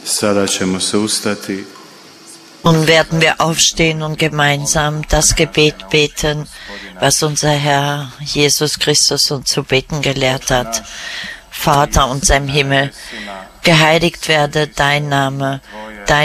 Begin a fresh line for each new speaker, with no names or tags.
Sada ćemo se ustati.
Nun werden wir aufstehen und gemeinsam das Gebet beten, was unser Herr Jesus Christus uns zu beten gelehrt hat. Vater unser im Himmel, geheiligt werde dein Name,